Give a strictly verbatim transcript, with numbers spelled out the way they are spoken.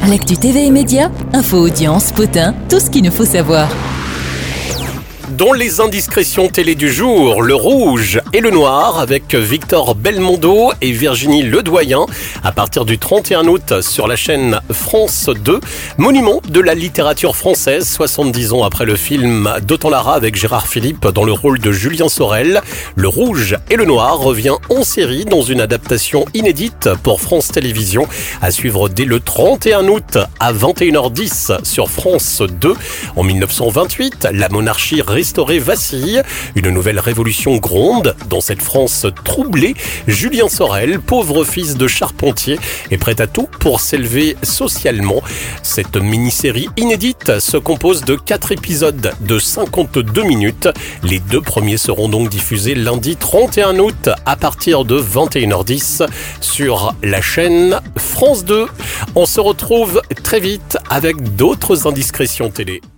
L'actu T V et médias, info, audience, potin, tout ce qu'il nous faut savoir. Dont les indiscrétions télé du jour, le rouge et le noir avec Victor Belmondo et Virginie Ledoyen à partir du trente et un août sur la chaîne France deux. Monument de la littérature française, soixante-dix ans après le film d'Othon Lara avec Gérard Philippe dans le rôle de Julien Sorel. Le rouge et le noir revient en série dans une adaptation inédite pour France Télévisions à suivre dès le trente et un août à vingt et une heures dix sur France deux. En mille neuf cent vingt-huit, la monarchie restaurée vacille, une nouvelle révolution gronde. Dans cette France troublée, Julien Sorel, pauvre fils de charpentier, est prêt à tout pour s'élever socialement. Cette mini-série inédite se compose de quatre épisodes de cinquante-deux minutes. Les deux premiers seront donc diffusés lundi trente et un août à partir de vingt et une heures dix sur la chaîne France deux. On se retrouve très vite avec d'autres indiscrétions télé.